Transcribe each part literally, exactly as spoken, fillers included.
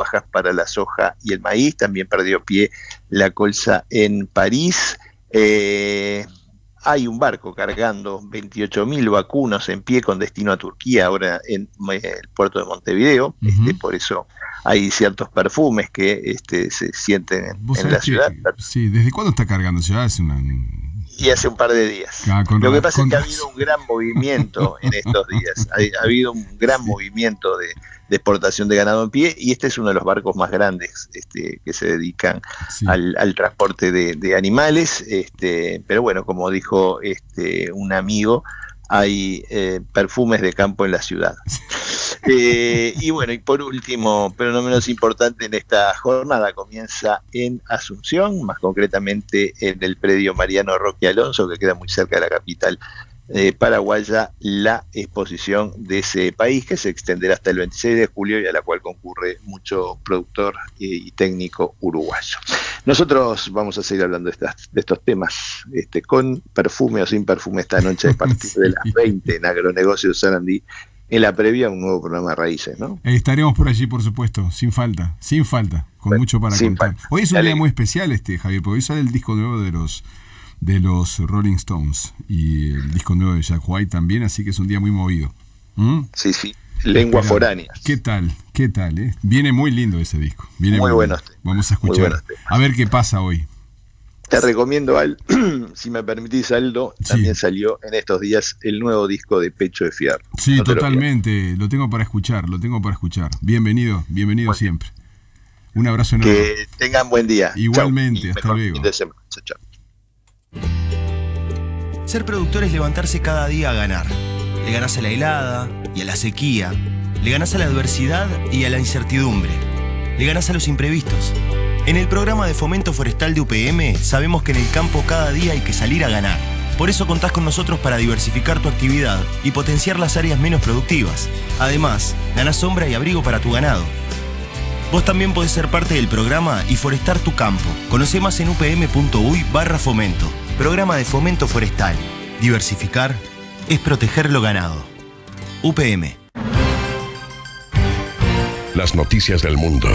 bajas para la soja y el maíz. También perdió pie la colza en París. Eh, hay un barco cargando veintiocho mil vacunos en pie con destino a Turquía, ahora en el puerto de Montevideo. Uh-huh. este, por eso hay ciertos perfumes que este, se sienten en, en la ciudad. Que, sí, ¿desde cuándo está cargando? Ya hace una... Y hace un par de días. Ah, Lo que pasa es que ha habido un gran movimiento en estos días. Ha, ha habido un gran sí. movimiento de, de exportación de ganado en pie, y este es uno de los barcos más grandes este, que se dedican sí. al, al transporte de, de animales. Este, pero bueno, como dijo este, un amigo, hay eh, perfumes de campo en la ciudad. Eh, y bueno, y por último, pero no menos importante, en esta jornada comienza en Asunción, más concretamente en el predio Mariano Roque Alonso, que queda muy cerca de la capital eh, paraguaya, la exposición de ese país, que se extenderá hasta el veintiséis de julio y a la cual concurre mucho productor y técnico uruguayo. Nosotros vamos a seguir hablando de, estas, de estos temas este, con perfume o sin perfume esta noche a partir sí. de las veinte en Agronegocios Sarandí, en la previa a un nuevo programa de Raíces, ¿no? Estaremos por allí, por supuesto, sin falta, sin falta, con bueno, mucho para contar. Falta. Hoy es un Dale. día muy especial, este Javier, porque hoy sale el disco nuevo de los de los Rolling Stones y el disco nuevo de Jack White también, así que es un día muy movido. ¿Mm? Sí, sí, Lenguas Foráneas. ¿Qué tal? ¿Qué tal? Eh? Viene muy lindo ese disco. Viene muy, muy bueno. Este. Vamos a escuchar. A ver qué pasa hoy. Te recomiendo, Al, si me permitís, Aldo, sí. también salió en estos días el nuevo disco de Pecho de Fierro. Sí, no totalmente, lo, lo tengo para escuchar, lo tengo para escuchar. Bienvenido, bienvenido bueno. siempre. Un abrazo enorme. Que tengan buen día. Igualmente, hasta luego. Chau, chau. Ser productor es levantarse cada día a ganar. Le ganás a la helada y a la sequía, le ganás a la adversidad y a la incertidumbre, le ganás a los imprevistos. En el programa de Fomento Forestal de U P M sabemos que en el campo cada día hay que salir a ganar. Por eso contás con nosotros para diversificar tu actividad y potenciar las áreas menos productivas. Además, ganás sombra y abrigo para tu ganado. Vos también podés ser parte del programa y forestar tu campo. Conocé más en upm.uy barra fomento. Programa de Fomento Forestal. Diversificar es proteger lo ganado. U P M. Las noticias del mundo.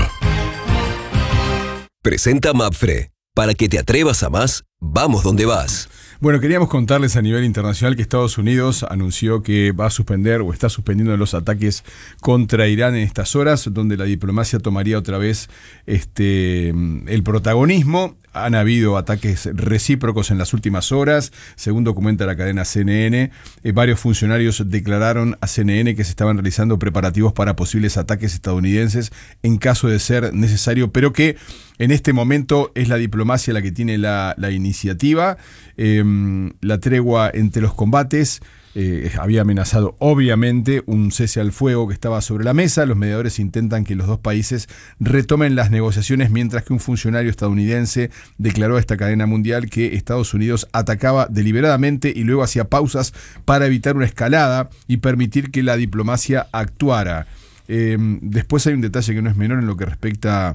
Presenta Mapfre. Para que te atrevas a más, vamos donde vas. Bueno, queríamos contarles a nivel internacional que Estados Unidos anunció que va a suspender o está suspendiendo los ataques contra Irán en estas horas, donde la diplomacia tomaría otra vez este, el protagonismo. Han habido ataques recíprocos en las últimas horas, según documenta la cadena C N N. Eh, varios funcionarios declararon a C N N que se estaban realizando preparativos para posibles ataques estadounidenses en caso de ser necesario, pero que en este momento es la diplomacia la que tiene la, la iniciativa. Eh, la tregua entre los combates Eh, había amenazado obviamente un cese al fuego que estaba sobre la mesa. Los mediadores intentan que los dos países retomen las negociaciones, mientras que un funcionario estadounidense declaró a esta cadena mundial que Estados Unidos atacaba deliberadamente y luego hacía pausas para evitar una escalada y permitir que la diplomacia actuara. Eh, después hay un detalle que no es menor en lo que respecta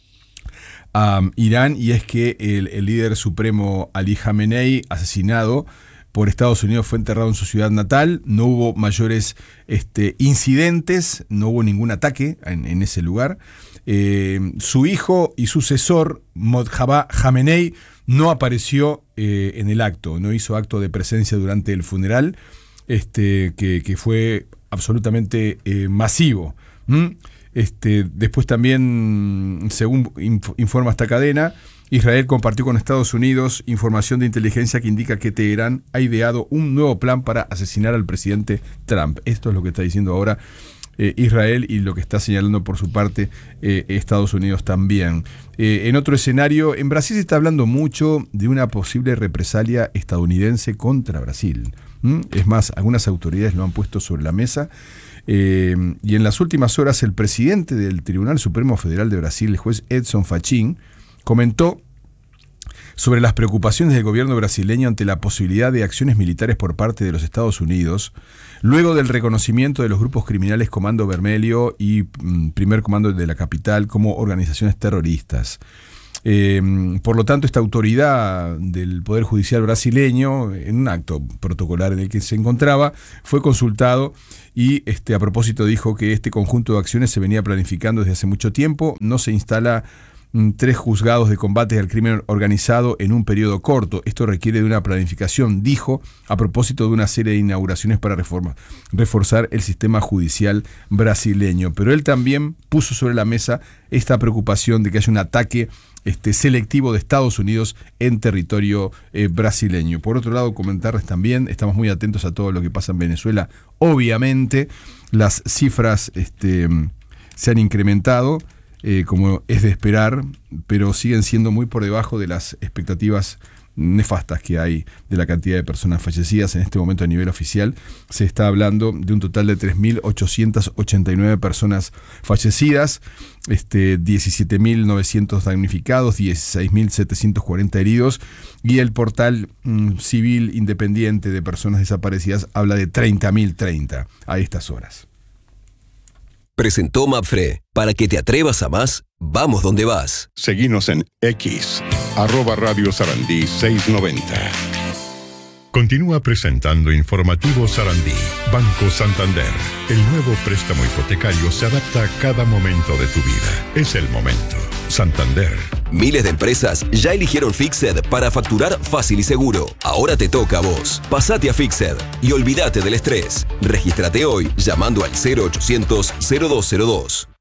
a um, Irán, y es que el, el líder supremo Ali Khamenei, asesinado por Estados Unidos, fue enterrado en su ciudad natal. No hubo mayores este, incidentes, no hubo ningún ataque en, en ese lugar. Eh, su hijo y sucesor, Mojtaba Khamenei, no apareció eh, en el acto, no hizo acto de presencia durante el funeral, este, que, que fue absolutamente eh, masivo. ¿Mm? Este, después también, según inf- informa esta cadena, Israel compartió con Estados Unidos información de inteligencia que indica que Teherán ha ideado un nuevo plan para asesinar al presidente Trump. Esto es lo que está diciendo ahora eh, Israel y lo que está señalando por su parte eh, Estados Unidos también. Eh, en otro escenario, en Brasil se está hablando mucho de una posible represalia estadounidense contra Brasil. ¿Mm? Es más, algunas autoridades lo han puesto sobre la mesa. Eh, y en las últimas horas el presidente del Tribunal Supremo Federal de Brasil, el juez Edson Fachin, comentó sobre las preocupaciones del gobierno brasileño ante la posibilidad de acciones militares por parte de los Estados Unidos, luego del reconocimiento de los grupos criminales Comando Vermelho y mm, Primer Comando de la Capital como organizaciones terroristas. Eh, por lo tanto, esta autoridad del Poder Judicial brasileño, en un acto protocolar en el que se encontraba, fue consultado y este, a propósito dijo que este conjunto de acciones se venía planificando desde hace mucho tiempo. No se instala mm, tres juzgados de combate al crimen organizado en un periodo corto. Esto requiere de una planificación, dijo, a propósito de una serie de inauguraciones para reforma, reforzar el sistema judicial brasileño. Pero él también puso sobre la mesa esta preocupación de que haya un ataque Este, selectivo de Estados Unidos en territorio eh, brasileño. Por otro lado, comentarles también, estamos muy atentos a todo lo que pasa en Venezuela. Obviamente, las cifras este, se han incrementado, eh, como es de esperar, pero siguen siendo muy por debajo de las expectativas nefastas que hay de la cantidad de personas fallecidas. En este momento a nivel oficial se está hablando de un total de tres mil ochocientas ochenta y nueve personas fallecidas, este, diecisiete mil novecientos damnificados, dieciséis mil setecientos cuarenta heridos, y el portal mm, civil independiente de personas desaparecidas habla de treinta mil treinta a estas horas. Presentó Mapfre. Para que te atrevas a más, vamos donde vas. Seguinos en X, arroba Radio Sarandí seiscientos noventa. Continúa presentando Informativo Sarandí. Banco Santander. El nuevo préstamo hipotecario se adapta a cada momento de tu vida. Es el momento. Santander. Miles de empresas ya eligieron Fixed para facturar fácil y seguro. Ahora te toca a vos. Pasate a Fixed y olvídate del estrés. Regístrate hoy llamando al cero ochocientos cero dos cero dos.